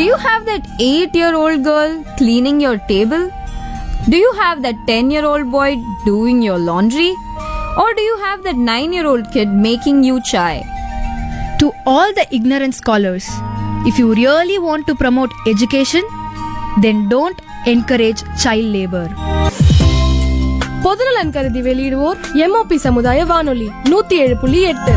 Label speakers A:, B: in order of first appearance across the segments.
A: you have that 8-year-old girl cleaning your table? Do you have that 10-year-old boy doing your laundry? Or do you have that 9-year-old kid making you chai?
B: To all the ignorant scholars, if you really want to promote education, then don't encourage child labor.
C: பொதுநலன் கருதி வெளியிடுவோர் MOP சமுதாய வானொலி 107.8.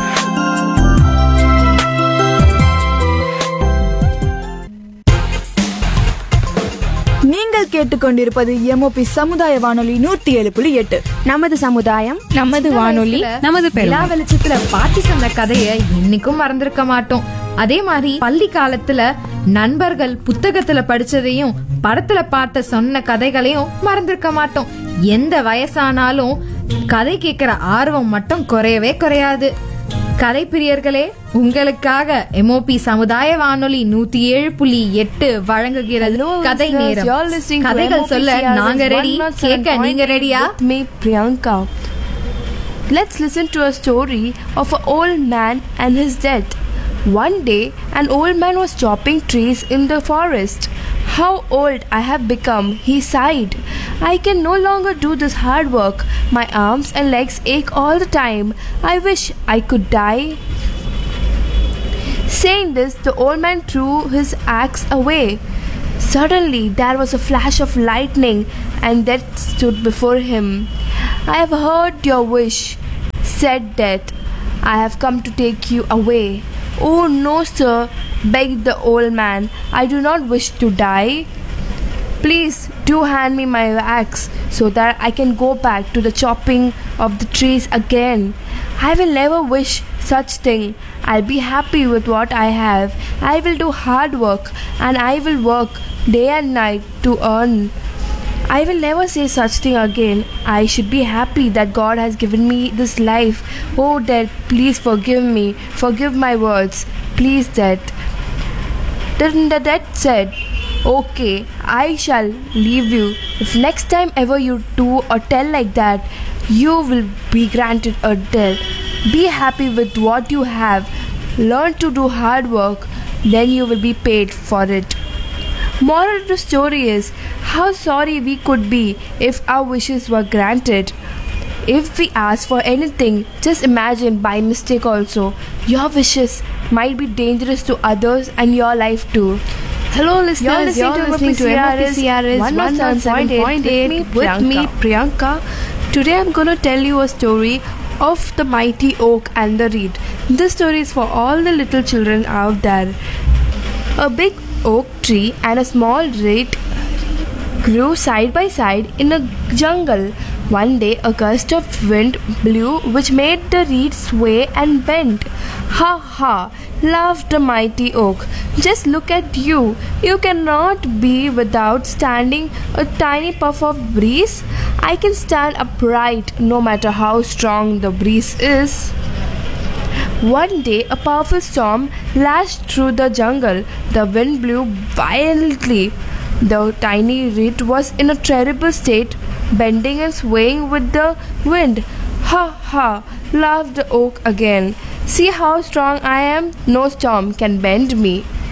D: நீங்கள் கேட்டுக்கொண்டிருப்பது MOP சமுதாய வானொலி 107.8.
E: நமது சமுதாயம்
B: நமது வானொலி நமது
E: எல்லா வெளிச்சத்துல பாட்டி சொன்ன கதைய இன்னைக்கும் மறந்திருக்க மாட்டோம். அதே மாதிரி பள்ளி காலத்துல நண்பர்கள் புத்தகத்துல படிச்சதையும் படத்துல பார்த்த சொன்ன கதைகளையும் மறந்திருக்க மாட்டோம். எந்த வயசானாலும் கதை கேட்கிற ஆர்வம் மட்டும் குறையவே குறையாது. கதை பிரியர்களே, உங்களுக்காக MOP சமுதாய வானொலி 107.8 வழங்குகிறது கதை நேரம். கதைகள் சொல்ல நாங்க ரெடி, கேட்க நீங்க ரெடியா?
F: Me Priyanka. Let's listen to a story of an old man and his death. One day, an old man was chopping trees in the forest. How old I have become, he sighed. I can no longer do this hard work. My arms and legs ache all the time. I wish I could die. Saying this, the old man threw his axe away. Suddenly, there was a flash of lightning, and Death stood before him. I have heard your wish, said Death. I have come to take you away. Oh no, sir, begged the old man. I do not wish to die. Please do hand me my axe so that I can go back to the chopping of the trees again. I will never wish such thing. I'll be happy with what I have. I will do hard work and I will work day and night to earn. I will never say such thing again. I should be happy that God has given me this life. Oh Death, please forgive me. Forgive my words. Please Death. Then the Death said, okay, I shall leave you. If next time ever you do or tell like that, you will be granted a death. Be happy with what you have. Learn to do hard work. Then you will be paid for it. Moral of the story is how sorry we could be if our wishes were granted. If we ask for anything, just imagine by mistake also, your wishes might be dangerous to others and your life too. Hello listeners, you're listening to MOPCRS 107.8 with me Priyanka. Today I'm going to tell you a story of the mighty oak and the reed. This story is for all the little children out there. A big oak tree and a small reed grew side by side in a jungle. One day a gust of wind blew which made the reed sway and bend. Ha ha, laughed the mighty oak. Just look at you. You cannot be without standing a tiny puff of breeze. I can stand upright no matter how strong the breeze is. One day a powerful storm lashed through the jungle. The wind blew violently. The tiny reed was in a terrible state, bending and swaying with the wind. Ha ha, laughed the oak again. See how strong I am? No storm can bend me.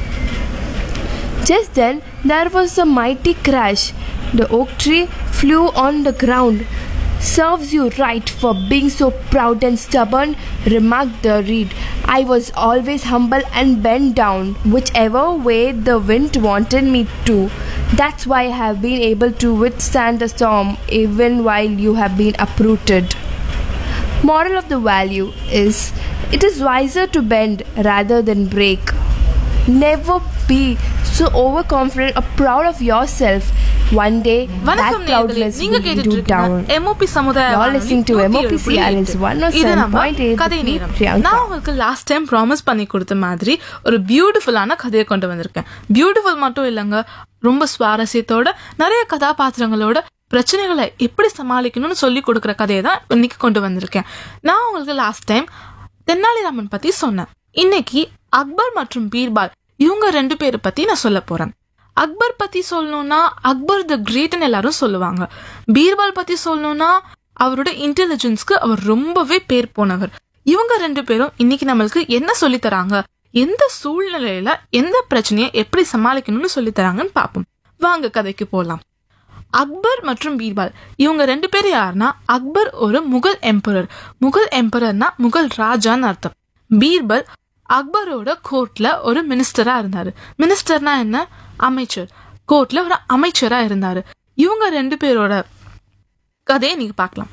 F: Just then there was a mighty crash. The oak tree flew on the ground. Serves you right for being so proud and stubborn, remarked the reed. I was always humble and bent down, whichever way the wind wanted me to. That's why I have been able to withstand the storm even while you have been uprooted. Moral of the value is, it is wiser to bend rather than break. Never be so overconfident or proud of yourself. One day that proudness will be do down.
G: MOP சமுதாய
F: You're listening to MOPCRS 107.8.
G: நான் உங்களுக்கு last time promise பண்ணி கொடுத்த மாதிரி ஒரு பியூட்டிஃபுல்லான கதையை கொண்டு வந்திருக்கேன். பியூட்டிஃபுல் மட்டும் இல்லைங்க, ரொம்ப சுவாரஸ்யத்தோட நிறைய கதாபாத்திரங்களோட பிரச்சனைகளை எப்படி சமாளிக்கணும்னு சொல்லி கொடுக்குற கதையை தான் இன்னைக்கு கொண்டு வந்திருக்கேன். நான் உங்களுக்கு லாஸ்ட் டைம் தென்னாலிராமன் பத்தி சொன்னேன். இன்னைக்கு அக்பர் மற்றும் பீர்பால் இவங்க 2 பேரை பத்தி நான் சொல்ல போறேன். அக்பர் பத்தி சொல்லணும்னா அக்பர் த கிரேட்னு எல்லாரும் சொல்லுவாங்க. பீர்பால் பத்தி சொல்லணும்னா அவரோட இன்டெலிஜென்ஸ்க்கு அவர் ரொம்பவே பேர் போனவர். இவங்க 2 பேரும் இன்னைக்கு நம்மளுக்கு என்ன சொல்லி தராங்க, எந்த சூழ்நிலையில எந்த பிரச்சனையை எப்படி சமாளிக்கணும்னு சொல்லி தராங்கன்னு பார்ப்போம். வாங்க கதைக்கு போலாம். அக்பர் மற்றும் பீர்பால் இவங்க 2 பேரும் யாருன்னா, அக்பர் ஒரு முகல் எம்பரர். முகல் எம்பரர்னா முகல் ராஜான்னு அர்த்தம். பீர்பால் அக்பரோட கோர்ட்ல ஒரு மினிஸ்டரா இருந்தாரு. மினிஸ்டர்னா என்ன? அமைச்சர். கோர்ட்ல ஒரு அமைச்சரா இருந்தாரு. இவங்க 2 பேரோட கதையை நீங்க பார்க்கலாம்.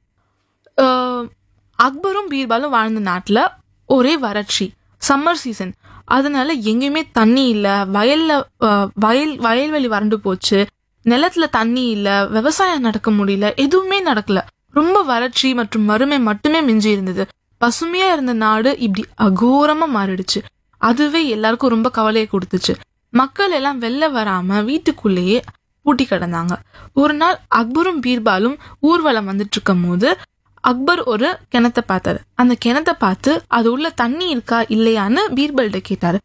G: அக்பரும் பீர்பாலும் வாழ்ந்த நாட்டுல ஒரே வறட்சி, சம்மர் சீசன். அதனால எங்கேயுமே தண்ணி இல்ல, வயல்வெளி வறண்டு போச்சு, நிலத்துல தண்ணி இல்ல, விவசாயம் நடக்க முடியல, எதுவுமே நடக்கல. ரொம்ப வறட்சி மற்றும் வறுமை மட்டுமே மிஞ்சி இருந்தது. பசுமையா இருந்த நாடு இப்படி அகோரமா மாறிடுச்சு. அதுவே எல்லாருக்கும் ரொம்ப கவலையை கொடுத்துச்சு. மக்கள் எல்லாம் வெளில வராம வீட்டுக்குள்ளேயே பூட்டி கிடந்தாங்க. ஒரு நாள் அக்பரும் பீர்பாலும் ஊர்வலம் வந்துட்டு இருக்கும் போது அக்பர் ஒரு கிணத்தை பார்த்தாரு. அந்த கிணத்தை பார்த்து அது உள்ள தண்ணி இருக்கா இல்லையான்னு பீர்பால்கிட்ட கேட்டாரு.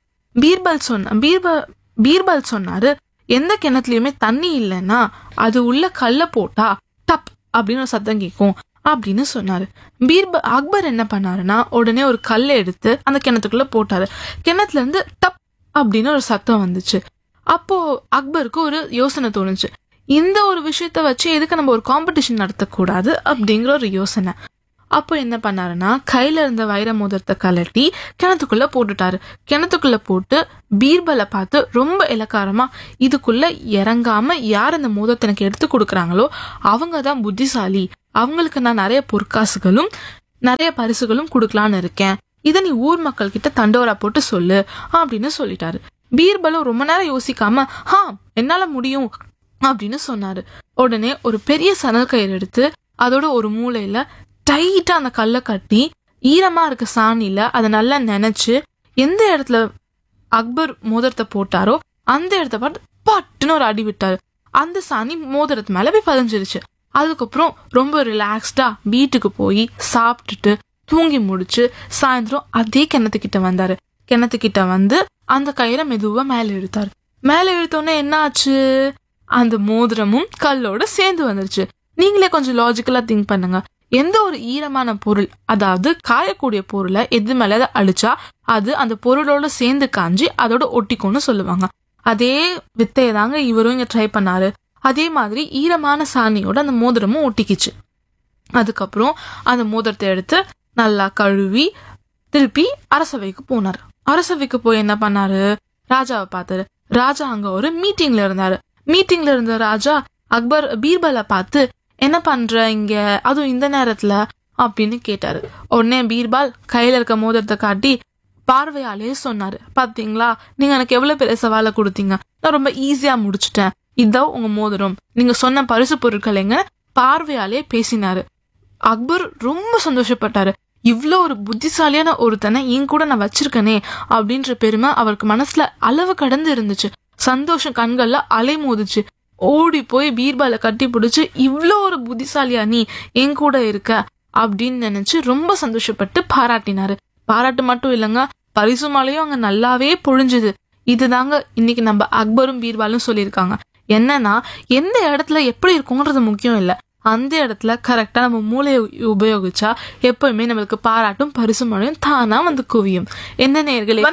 G: பீர்பால் சொன்னாரு, எந்த கிணத்துலயுமே தண்ணி இல்லைன்னா அது உள்ள கல்ல போட்டா டப் அப்படின்னு ஒரு சத்தம் கேட்கும் அப்படின்னு சொன்னாரு. அக்பர் என்ன பண்ணாருன்னா, உடனே ஒரு கல்லை எடுத்து அந்த கிணத்துக்குள்ள போட்டாரு. கிணத்துல இருந்து டப் அப்படின்னு ஒரு சத்தம் வந்துச்சு. அப்போ அக்பருக்கு ஒரு யோசனை தோணுச்சு. இந்த ஒரு விஷயத்த வச்சு எதுக்கு நம்ம ஒரு காம்படிஷன் நடத்தக்கூடாது அப்படிங்கிற ஒரு யோசனை. அப்போ என்ன பண்ணாருன்னா, கையில இருந்த வைர மோதிரத்தை கலட்டி கிணத்துக்குள்ள போட்டுட்டாரு. கிணத்துக்குள்ள போட்டு பீர்பாலை பார்த்து ரொம்ப இலக்காரமா, இதுக்குள்ள இறங்காம யார் அந்த மோதிரத்தை எனக்கு எடுத்து கொடுக்குறாங்களோ அவங்க தான் புத்திசாலி, அவங்களுக்கு நான் நிறைய பொற்காசுகளும் நிறைய பரிசுகளும் கொடுக்கலான்னு இருக்கேன், இதை நீ ஊர் மக்கள் கிட்ட தண்டோரா போட்டு சொல்லு அப்படின்னு சொல்லிட்டாரு. பீர்பாலும் ரொம்ப நேரம் யோசிக்காம என்னால முடியும் அப்படின்னு சொன்னாரு. உடனே ஒரு பெரிய சணல் கயிறு எடுத்து அதோட ஒரு மூலையில டைட்டா அந்த கல்லை கட்டி ஈரமா இருக்க சாணியில அதை நல்லா நினைச்சு எந்த இடத்துல அக்பர் மோதிரத்தை போட்டாரோ அந்த இடத்த பார்த்து பட்டுன்னு ஒரு அடி விட்டாரு. அந்த சாணி மோதிரத்து மேல போய் பதிஞ்சிருச்சு. அதுக்கப்புறம் ரொம்ப ரிலாக்ஸ்டா வீட்டுக்கு போய் சாப்பிட்டுட்டு தூங்கி முடிச்சு சாயந்தரம் அதே கிணத்துக்கிட்ட வந்தாரு. கிணத்துக்கிட்ட வந்து அந்த கயிறை மெதுவா மேல இழுத்தாரு. மேல இழுத்தோன்னே என்ன ஆச்சு? அந்த மோதிரமும் கல்லோட சேர்ந்து வந்துருச்சு. நீங்களே கொஞ்சம் லாஜிக்கலா திங்க் பண்ணுங்க. எந்த ஒரு ஈரமான பொருள், அதாவது காயக்கூடிய பொருளை எது மேல அழிச்சா அது அந்த பொருளோட சேர்ந்து காஞ்சி அதோட ஒட்டிக்கும்னு சொல்லுவாங்க. அதே வித்தையை தாங்க இவரும் இங்க ட்ரை பண்ணாரு. அதே மாதிரி ஈரமான சாணியோட அந்த மோதிரமும் ஒட்டிக்கிச்சு. அதுக்கப்புறம் அந்த மோதிரத்தை எடுத்து நல்லா கழுவி திருப்பி அரசவைக்கு போனாரு. அரசவைக்கு போய் என்ன பண்ணாரு? ராஜாவை பார்த்தாரு. ராஜா அங்க ஒரு மீட்டிங்ல இருந்தாரு. மீட்டிங்ல இருந்த ராஜா பீர்பாலை பார்த்து, என்ன பண்ற இங்க, அதுவும் இந்த நேரத்துல அப்படின்னு கேட்டாரு. உடனே பீர்பால் கையில இருக்க மோதிரத்தை காட்டி பார்வையாலே சொன்னாரு, பாத்தீங்களா நீங்க எனக்கு எவ்வளவு பெரிய சவாலை கொடுத்தீங்க, நான் ரொம்ப ஈஸியா முடிச்சுட்டேன், இதான் உங்க மோதிரம், நீங்க சொன்ன பரிசு பொருட்கள் எங்க பார்வையாலே பேசினாரு. அக்பர் ரொம்ப சந்தோஷப்பட்டாரு. இவ்வளோ ஒரு புத்திசாலியான ஒருத்தனை என் கூட நான் வச்சிருக்கனே அப்படின்ற பெருமை அவருக்கு மனசுல அளவு கடந்து இருந்துச்சு. சந்தோஷம் கண்கள்ல அலை மோதுச்சு. ஓடி போய் பீர்பாலை கட்டி பிடிச்சு, இவ்வளோ ஒரு புத்திசாலியா நீ என் கூட இருக்க அப்படின்னு நினைச்சு ரொம்ப சந்தோஷப்பட்டு பாராட்டினாரு. பாராட்டு மட்டும் இல்லைங்க, பரிசு மலையும் அங்க நல்லாவே பொழிஞ்சுது. இதுதாங்க இன்னைக்கு நம்ம அக்பரும் பீர்பாலும் சொல்லியிருக்காங்க. என்னன்னா, எந்த இடத்துல எப்படி இருக்குங்கிறது முக்கியம் இல்லை, அந்த இடத்துல கரெக்டா நம்ம மூளையை உபயோகிச்சா எப்பவுமே நம்மளுக்கு பாராட்டும் பரிசு மழையும் தானா வந்து குவியும். என்ன நேயர்களே,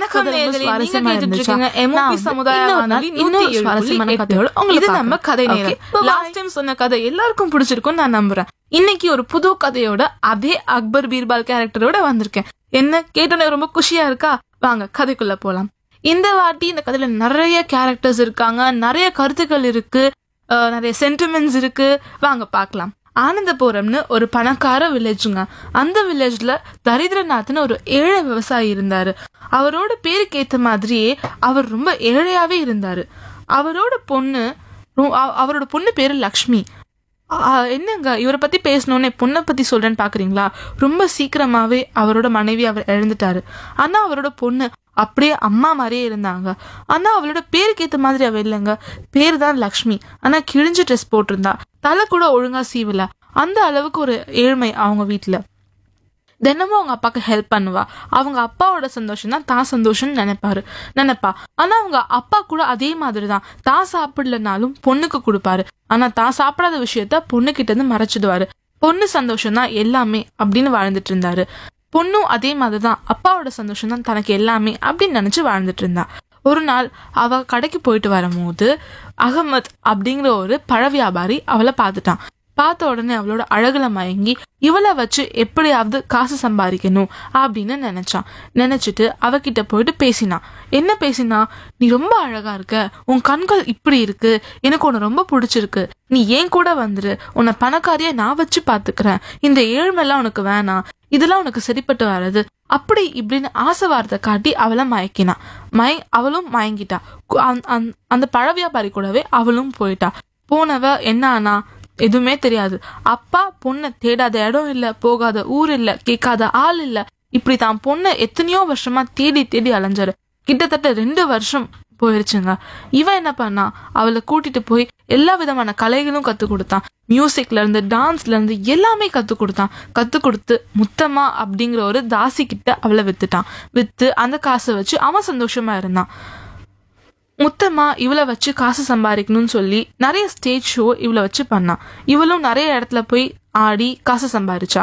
G: நம்ம கதை நேரம். லாஸ்ட் டைம் சொன்ன கதை எல்லாருக்கும் பிடிச்சிருக்கும் நான் நம்புறேன். இன்னைக்கு ஒரு புது கதையோட அதே அக்பர் பீர்பால் கேரக்டரோட வந்திருக்கேன். என்ன கேட்டோன்னே ரொம்ப குஷியா இருக்கா? வாங்க கதைக்குள்ள போலாம். இந்த வாட்டி இந்த கதையில நிறைய கேரக்டர்ஸ் இருக்காங்க, நிறைய கருத்துக்கள் இருக்கு, நிறைய சென்டிமெண்ட்ஸ் இருக்கு. வாங்க பார்க்கலாம். ஆனந்தபுரம்னு ஒரு பணக்கார வில்லேஜுங்க. அந்த வில்லேஜ்ல தரித்திரநாத்னு ஒரு ஏழை விவசாயி இருந்தாரு. அவரோட பேருக்கு ஏத்த மாதிரியே அவர் ரொம்ப ஏழையாவே இருந்தாரு. அவரோட பொண்ணு பேரு லக்ஷ்மி. என்னங்க இவரை பத்தி பேசணும்னு பொண்ணை பத்தி சொல்றேன்னு பாக்குறீங்களா? ரொம்ப சீக்கிரமாவே அவரோட மனைவி அவர் இழந்துட்டாரு. ஆனா அவரோட பொண்ணு அப்படியே அம்மா மாதிரியே இருந்தாங்க. ஆனா அவளோட பேருக்கு ஏத்த மாதிரி அவ இல்லைங்க. பேரு தான் லக்ஷ்மி. ஆனா கிழிஞ்சு ட்ரெஸ் போட்டிருந்தா, தலை கூட ஒழுங்கா சீவல. அந்த அளவுக்கு ஒரு ஏழ்மை அவங்க வீட்டுல. தினமும் அவங்க அப்பாவுக்கு ஹெல்ப் பண்ணுவா. அவங்க அப்பாவோட சந்தோஷம் தான் தான் சந்தோஷம்னு நினைப்பா. ஆனா அவங்க அப்பா கூட அதே மாதிரிதான், தான் சாப்பிடலனாலும் பொண்ணுக்கு கொடுப்பாரு. ஆனா தான் சாப்பிடாத விஷயத்த பொண்ணு கிட்ட இருந்து மறைச்சிடுவாரு. பொண்ணு சந்தோஷம் தான் எல்லாமே அப்படின்னு வாழ்ந்துட்டு இருந்தாரு. பொண்ணும் அதே மாதிரிதான் அப்பாவோட சந்தோஷம் தான் தனக்கு எல்லாமே அப்படின்னு நினைச்சு வாழ்ந்துட்டு இருந்தா. ஒரு நாள் அவ கடைக்கு போயிட்டு வரும்போது அகமத் அப்படிங்கிற ஒரு பழ வியாபாரி அவளை பார்த்துட்டான். பார்த்த உடனே அவளோட அழகுல மயங்கி இவளை வச்சு எப்படியாவது காசு சம்பாதிக்கணும் அப்படின்னு நினைச்சிட்டு அவகிட்ட போயிட்டு பேசினான். என்ன பேசினா, நீ ரொம்ப அழகா இருக்க, உன் கண்கள் இப்படி இருக்கு, எனக்கு உன்னை ரொம்ப பிடிச்சிருக்கு, நீ ஏன் கூட வந்துரு, உன்னை பணக்காரியா நான் வச்சு பாத்துக்கிறேன், இந்த ஏழ்மெல்லாம் உனக்கு வேணாம், இதெல்லாம் உனக்கு சரிப்பட்டு வராது, அப்படி இப்படின்னு ஆசை வார்த்தை காட்டி அவளை மயக்கினா. அவளும் மயங்கிட்டா. அந்த பழ வியாபாரி கூடவே அவளும் போயிட்டா. போனவ என்ன ஆனா எதுவுமே தெரியாது. அப்பா பொண்ணை தேடாத இடம் இல்ல, போகாத ஊர் இல்ல, கேட்காத ஆள் இல்ல, இப்படி தான் பொண்ணை எத்தனையோ வருஷமா தேடி தேடி அலைஞ்சாரு. கிட்டத்தட்ட 2 வருஷம் போயிருச்சுங்க. இவன் என்ன பண்ணா, அவளை கூட்டிட்டு போய் எல்லா விதமான கலைகளும் கத்து கொடுத்தான். மியூசிக்ல இருந்து டான்ஸ்ல இருந்து எல்லாமே கத்து கொடுத்து முத்தம்மா அப்படிங்கிற ஒரு தாசி கிட்ட அவளை வித்து அந்த காசை வச்சு அவன் சந்தோஷமா இருந்தான். முத்தம்மா இவளை வச்சு காசு சம்பாதிக்கணும்னு சொல்லி நிறைய ஸ்டேஜ் ஷோ இவளை வச்சு பண்ணான். இவளும் நிறைய இடத்துல போய் ஆடி காசு சம்பாதிச்சா.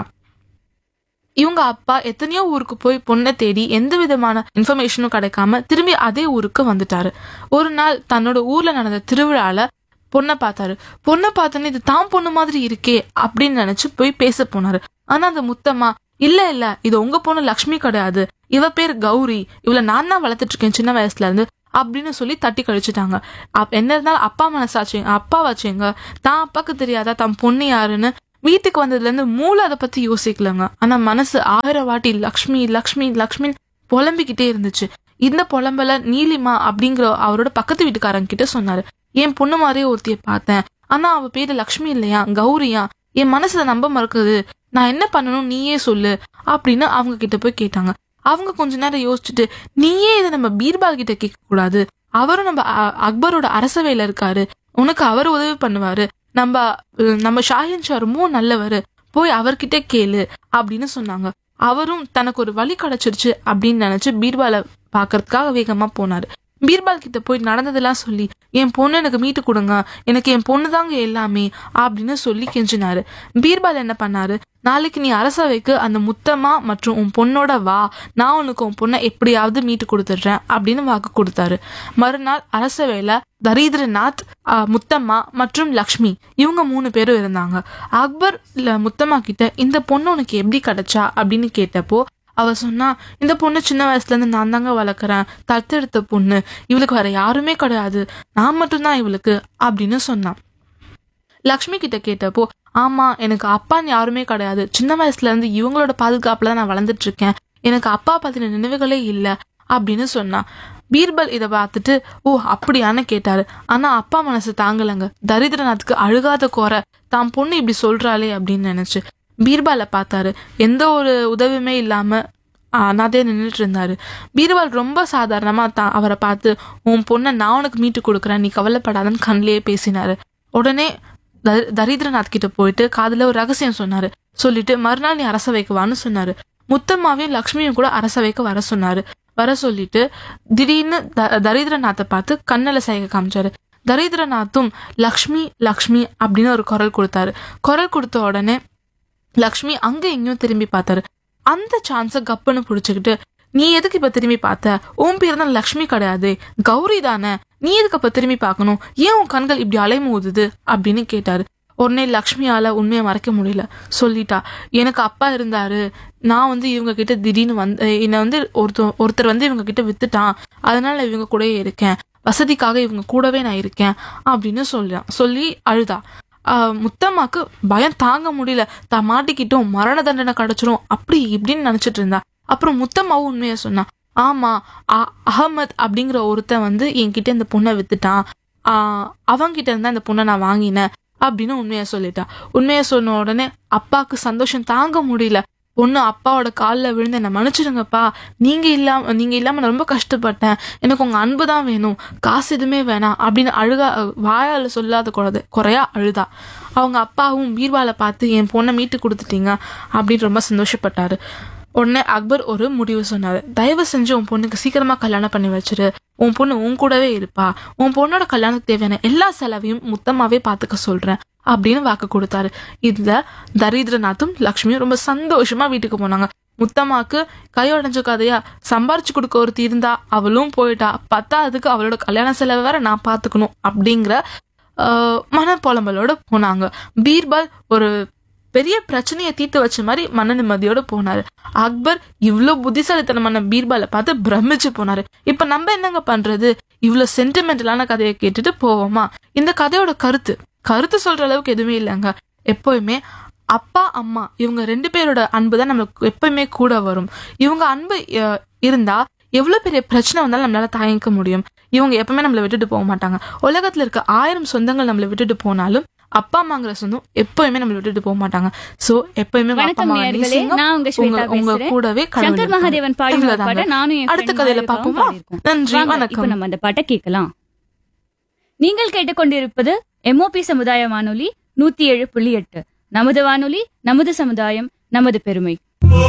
G: இவங்க அப்பா எத்தனையோ ஊருக்கு போய் பொண்ணை தேடி எந்த விதமான இன்ஃபர்மேஷனும் கிடைக்காம திரும்பி அதே ஊருக்கு வந்துட்டாரு. ஒரு நாள் தன்னோட ஊர்ல நடந்த திருவிழால பொண்ணை பார்த்தாரு. பொண்ணை பார்த்தோன்னே இது தான் பொண்ணு மாதிரி இருக்கே அப்படின்னு நினைச்சு போய் பேச போனாரு. ஆனா அந்த முத்தம்மா இல்ல இது உங்க பொண்ணு லக்ஷ்மி கிடையாது, இவ பேர் கௌரி, இவளை நான் தான் வளர்த்துட்டு இருக்கேன் சின்ன வயசுல இருந்து அப்படின்னு சொல்லி தட்டி கழிச்சுட்டாங்க. என்ன இருந்தாலும் அப்பா மனசாச்சுங்க, அப்பா வச்சுங்க, தான் அப்பாக்கு தெரியாதா தம் பொண்ணு யாருன்னு வீட்டுக்கு வந்ததுல இருந்து மூளை அதை பத்தி யோசிக்கலங்க. ஆனா மனசு 1000 வாட்டி லக்ஷ்மி லக்ஷ்மி லக்ஷ்மி புலம்பிக்கிட்டே இருந்துச்சு. இந்த புலம்பல நீலிமா அப்படிங்கிற அவரோட பக்கத்து வீட்டுக்காரங்க கிட்ட சொன்னாரு. என் பொண்ணு மாதிரியே ஒருத்திய பார்த்தேன், ஆனா அவ பேரு லக்ஷ்மி இல்லையா கௌரியா, என் மனசுல நம்ப மறுக்குது, நான் என்ன பண்ணணும் நீயே சொல்லு அப்படின்னு அவங்க கிட்ட போய் கேட்டாங்க. அவங்க கொஞ்ச நேரம் யோசிச்சுட்டு, நீயே இதை நம்ம பீர்பால் கிட்ட கேட்க கூடாது, அவரும் நம்ம அக்பரோட அரசவையில இருக்காரு, உனக்கு அவர் உதவி பண்ணுவாரு, நம்ம ஷாஹின் ஷா ரொம்ப நல்லவரு, போய் அவர்கிட்ட கேளு அப்படின்னு சொன்னாங்க. அவரும் தனக்கு ஒரு வழி கிடைச்சிருச்சு அப்படின்னு நினைச்சு பீர்பாலை பாக்குறதுக்காக வேகமா போனாரு. பீர்பால் கிட்ட போய் நடந்ததெல்லாம் சொல்லி, என் பொண்ணு எனக்கு மீட்டு கொடுங்க, எனக்கு என் பொண்ணு தாங்க எல்லாமே அப்படின்னு சொல்லி கெஞ்சினாரு. பீர்பால் என்ன பண்ணாரு, நாளைக்கு நீ அரசவைக்கு அந்த முத்தம்மா மற்றும் உன் பொண்ணோட வா, நான் உனக்கு உன் பொண்ணை எப்படியாவது மீட்டு கொடுத்துடுறேன் அப்படின்னு வாக்கு கொடுத்தாரு. மறுநாள் அரசவையில தரித்ரநாத், முத்தம்மா மற்றும் லக்ஷ்மி இவங்க 3 பேரும் இருந்தாங்க. அக்பர் முத்தம்மா கிட்ட இந்த பொண்ணு உனக்கு எப்படி கிடைச்சா அப்படின்னு கேட்டப்போ அவ சொன்னா, இந்த பொண்ணு சின்ன வயசுல இருந்து நான் தாங்க வளர்க்குறேன், தத்தெடுத்த பொண்ணு, இவளுக்கு வேற யாருமே கிடையாது, நான் மட்டும்தான் இவளுக்கு அப்படின்னு சொன்னான். லக்ஷ்மி கிட்ட கேட்டப்போ, ஆமா எனக்கு அப்பான்னு யாருமே கிடையாது, சின்ன வயசுல இருந்து இவங்களோட பாதுகாப்புல தான் நான் வளர்ந்துட்டு இருக்கேன், எனக்கு அப்பா பத்தின நினைவுகளே இல்ல அப்படின்னு சொன்னா. பீர்பல் இதை பார்த்துட்டு ஓ அப்படியான்னு கேட்டாரு. ஆனா அப்பா மனசு தாங்கலங்க. தரித்திரநாத்துக்கு அழுகாத குறை, தான் பொண்ணு இப்படி சொல்றாளே அப்படின்னு நினைச்சு பீர்பாலை பார்த்தாரு. எந்த ஒரு உதவியுமே இல்லாம அனாதே நின்றுட்டு இருந்தாரு. பீர்பால் ரொம்ப சாதாரணமா அவரை பார்த்து, உன் பொண்ணை நான் உனக்கு மீட்டு கொடுக்குறேன், நீ கவலைப்படாதன்னு கண்ணிலேயே பேசினாரு. உடனே தரித்திரநாத் கிட்ட போயிட்டு காதுல ஒரு ரகசியம் சொன்னாரு. சொல்லிட்டு மறுநாள் நீ அரசவைக்கு வான்னு சொன்னாரு. முத்தம்மாவையும் லக்ஷ்மியும் கூட அரசவைக்கு வர சொன்னாரு. வர சொல்லிட்டு திடீர்னு தரித்திரநாத்தை பார்த்து கண்ணில சைகை காமிச்சாரு. தரித்திரநாத்தும் லக்ஷ்மி லக்ஷ்மி அப்படின்னு ஒரு குரல் கொடுத்தாரு. குரல் கொடுத்த உடனே லக்ஷ்மி அங்க எங்கேயும் திரும்பி பார்த்தாரு. அந்த சான்ஸ கப்புன்னு புடிச்சுக்கிட்டு, நீ எதுக்கு இப்ப திரும்பி பார்த்த, உன் பேர் தான் லக்ஷ்மி கிடையாது கௌரி தானே, நீ எதுக்கு அப்ப திரும்பி பார்க்கணும், ஏன் உன் கண்கள் இப்படி அலைமோதுது அப்படின்னு கேட்டாரு. உடனே லக்ஷ்மியால உண்மையை மறைக்க முடியல. சொல்லிட்டா, எனக்கு அப்பா இருந்தாரு, நான் இவங்க கிட்ட திடீர்னு என்னை ஒருத்தர் இவங்க கிட்ட வித்துட்டான், அதனால இவங்க கூடயே இருக்கேன், வசதிக்காக இவங்க கூடவே நான் இருக்கேன் அப்படின்னு சொல்லி அழுதா. முத்தம்மாக்கு பயம் தாங்க முடியல. தான் மாட்டிக்கிட்டும் மரண தண்டனை கிடைச்சிரும் அப்படி இப்படின்னு நினைச்சிட்டு இருந்தா. அப்புறம் முத்தம்மாவும் உண்மைய சொன்னா. ஆமா, அகமத் அப்படிங்கிற ஒருத்தன் என்கிட்ட இந்த பொண்ணை வித்துட்டான், அவங்கிட்ட இருந்தா இந்த பொண்ணை நான் வாங்கினேன் அப்படின்னு உண்மைய சொல்லிட்டா. உண்மைய சொன்ன உடனே அப்பாவுக்கு சந்தோஷம் தாங்க முடியல. பொண்ணு அப்பாவோட காலில் விழுந்து என்ன மன்னிச்சிடுங்கப்பா, நீங்க இல்லாம நான் ரொம்ப கஷ்டப்பட்டேன், எனக்கு உங்க அன்பு தான் வேணும், காசு எதுவுமே வேணாம் அப்படின்னு வாயால சொல்லாத குறையா அழுதா. அவங்க அப்பாவும் பீர்பாலை பார்த்து என் பொண்ணை மீட்டு கொடுத்துட்டீங்க அப்படின்னு ரொம்ப சந்தோஷப்பட்டாரு. உடனே அக்பர் ஒரு முடிவு சொன்னாரு. தயவு செஞ்சு உன் பொண்ணுக்கு சீக்கிரமா கல்யாணம் பண்ணி வச்சிரு, உன் பொண்ணு உன் கூடவே இருப்பா, உன் பொண்ணோட கல்யாணத்துக்கு தேவையான எல்லா செலவையும் முத்தமாவே பாத்துக்க சொல்றேன் அப்படின்னு வாக்கு கொடுத்தாரு. இதுல தரித்திரநாத்தும் லக்ஷ்மியும் ரொம்ப சந்தோஷமா வீட்டுக்கு போனாங்க. முத்தம்மாக்கு கையொடைஞ்ச கதையா, சம்பாரிச்சு கொடுக்க ஒருத்தி இருந்தா அவளும் போயிட்டா, பத்தாவதுக்கு அவளோட கல்யாண செலவு வேற நான் பாத்துக்கணும் அப்படிங்கிற மனப்புலம்பலோட போனாங்க. பீர்பால் ஒரு பெரிய பிரச்சனையை தீர்த்து வச்ச மாதிரி மன நிம்மதியோட போனாரு. அக்பர் இவ்வளோ புத்திசாலித்தனமான பீர்பாலை பார்த்து பிரமிச்சு போனாரு. இப்ப நம்ம என்னங்க பண்றது? இவ்வளவு சென்டிமெண்டலான கதையை கேட்டுட்டு போவோமா? இந்த கதையோட கருத்து சொல்ற அளவுக்கு எதுவுமே இல்லைங்க. எப்பவுமே அப்பா அம்மா இவங்க 2 பேரோட அன்பு தான் நம்மளுக்கு எப்பவுமே கூட வரும். இவங்க அன்பு இருந்தா எவ்வளவு பெரிய பிரச்சனை வந்தாலும் நம்மளால தாங்கிக்க முடியும். இவங்க எப்பவுமே நம்மளை விட்டுட்டு போக மாட்டாங்க. உலகத்துல இருக்க 1000 சொந்தங்கள் நம்மளை விட்டுட்டு போனாலும் அப்பா அம்மாங்கிற சொந்தம் எப்பவுமே நம்மளை விட்டுட்டு போக மாட்டாங்க. சோ எப்பவுமே உங்க கூடவே
H: சங்கர் மகாதேவன் பாடி நானும்
G: அடுத்த கதையில பாப்போமா? நன்றி, வணக்கம்.
H: நம்ம அந்த பாட்டை கேட்கலாம். நீங்கள் கேட்டுக்கொண்டிருப்பது MOP சமுதாய வானொலி 107.8. நமது வானொலி, நமது சமுதாயம், நமது பெருமை.